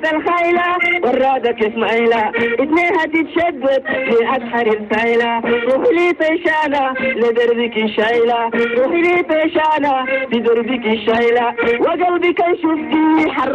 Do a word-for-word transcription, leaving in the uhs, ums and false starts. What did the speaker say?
شفت الخيلة ورادة كيف مايلة اتنينها تتشدد في أسحر السايلة روحي لي طيشانة لدربك شايلة روحي لي طيشانة لدربك شايلة وقلبي كان شفتي حر